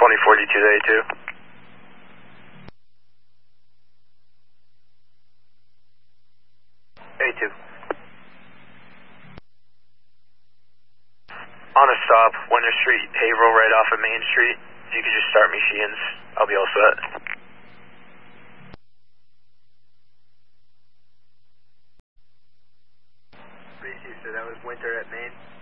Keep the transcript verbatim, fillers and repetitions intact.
twenty forty-two to A two. A two. On a stop, Winter Street, Haverhill, right off of Main Street. If you could just start me Sheehan's, I'll be all set. Three, sir, that was Winter at Main.